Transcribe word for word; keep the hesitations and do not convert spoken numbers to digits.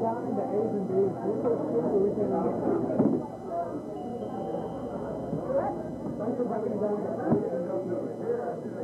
down into A's and B's. We're so sure we can. Thanks for breaking down.